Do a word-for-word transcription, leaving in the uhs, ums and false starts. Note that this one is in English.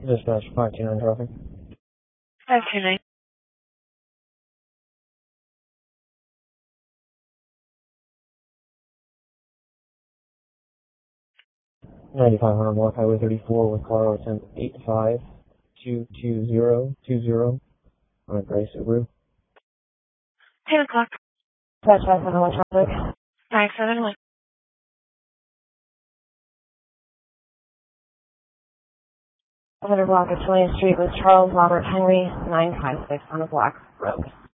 Dispatch five two nine traffic. five two nine. ninety-five hundred Block Highway thirty-four with car attempt eight five two two zero two zero on a gray Subaru. ten o'clock. Dispatch five seven one traffic. five seven one. one hundred block of twentieth Street with Charles Robert Henry, nine five six on a black road.